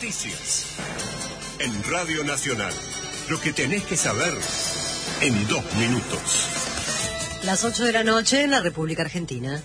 Noticias. En Radio Nacional. Lo que tenés que saber en 2 minutos. Las 8 de la noche en la República Argentina.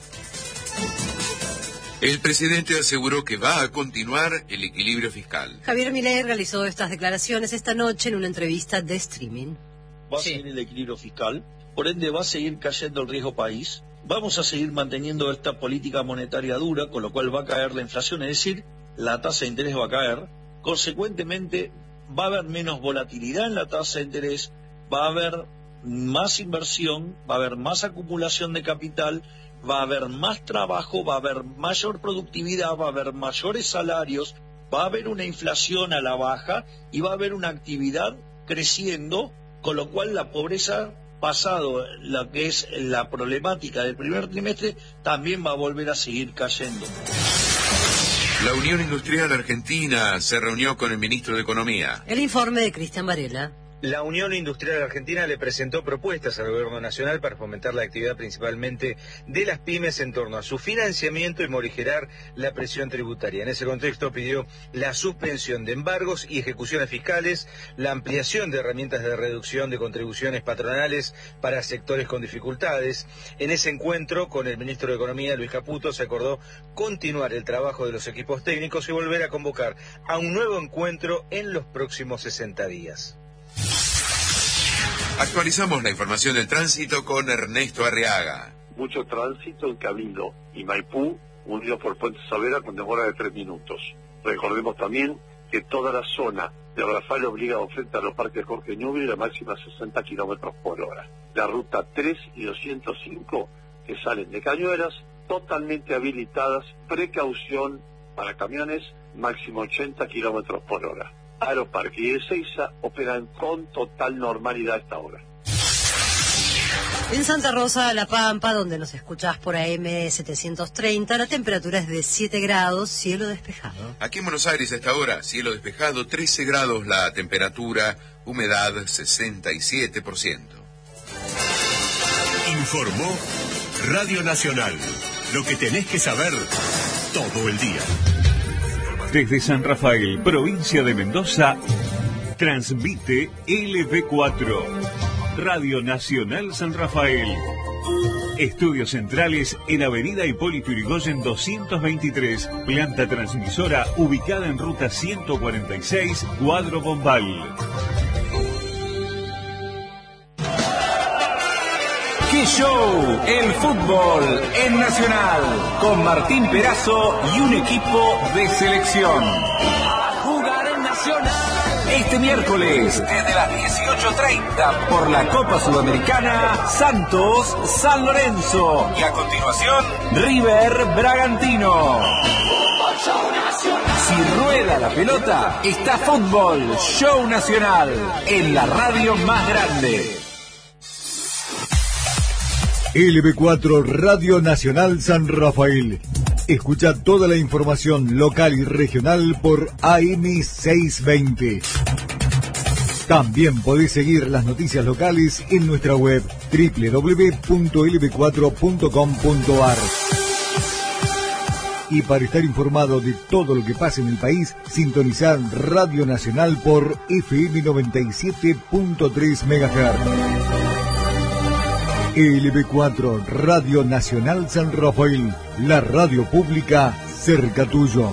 El presidente aseguró que va a continuar el equilibrio fiscal. Javier Milei realizó estas declaraciones esta noche en una entrevista de streaming. Va a seguir el equilibrio fiscal, por ende va a seguir cayendo el riesgo país. Vamos a seguir manteniendo esta política monetaria dura, con lo cual va a caer la inflación, es decir, la tasa de interés va a caer. Consecuentemente, va a haber menos volatilidad en la tasa de interés, va a haber más inversión, va a haber más acumulación de capital, va a haber más trabajo, va a haber mayor productividad, va a haber mayores salarios, va a haber una inflación a la baja y va a haber una actividad creciendo, con lo cual la pobreza, pasado lo que es la problemática del primer trimestre, también va a volver a seguir cayendo. La Unión Industrial Argentina se reunió con el ministro de Economía. El informe de Cristian Varela. La Unión Industrial Argentina le presentó propuestas al Gobierno Nacional para fomentar la actividad principalmente de las pymes en torno a su financiamiento y morigerar la presión tributaria. En ese contexto pidió la suspensión de embargos y ejecuciones fiscales, la ampliación de herramientas de reducción de contribuciones patronales para sectores con dificultades. En ese encuentro con el ministro de Economía, Luis Caputo, se acordó continuar el trabajo de los equipos técnicos y volver a convocar a un nuevo encuentro en los próximos 60 días. Actualizamos la información del tránsito con Ernesto Arriaga. Mucho tránsito en Cabildo y Maipú, unidos por Puente Saavedra con demora de 3 minutos. Recordemos también que toda la zona de Rafael Obligado frente a los parques Jorge Newbery, la máxima 60 kilómetros por hora. La ruta 3 y 205 que salen de Cañuelas, totalmente habilitadas, precaución para camiones, máximo 80 kilómetros por hora. Aeroparque y Ezeiza operan con total normalidad a esta hora. En Santa Rosa, La Pampa, donde nos escuchás por AM 730, la temperatura es de 7 grados, cielo despejado. Aquí en Buenos Aires a esta hora, cielo despejado, 13 grados la temperatura, humedad 67%. Informó Radio Nacional. Lo que tenés que saber todo el día. Desde San Rafael, provincia de Mendoza, transmite LB4, Radio Nacional San Rafael. Estudios centrales en Avenida Hipólito Yrigoyen 223, planta transmisora ubicada en ruta 146, Cuadro Bombal. ¡Qué show! El fútbol en Nacional, con Martín Perazo y un equipo de selección. Jugar en Nacional. Este miércoles, desde las 18:30, por la Copa Sudamericana, Santos-San Lorenzo. Y a continuación, River-Bragantino. Si rueda la pelota, está Fútbol Show Nacional, en la radio más grande. LB4 Radio Nacional San Rafael. Escucha toda la información local y regional por AM 620. También podés seguir las noticias locales en nuestra web www.lb4.com.ar. Y para estar informado de todo lo que pasa en el país, sintonizar Radio Nacional por FM 97.3 MHz. LB4 Radio Nacional San Rafael, la radio pública cerca tuyo.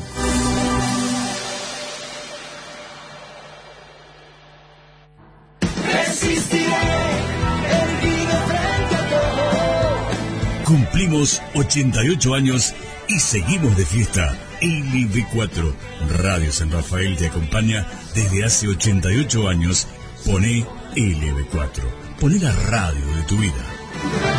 Cumplimos 88 años y seguimos de fiesta. LB4 Radio San Rafael te acompaña desde hace 88 años. Poné LB4. Poné la radio de tu vida.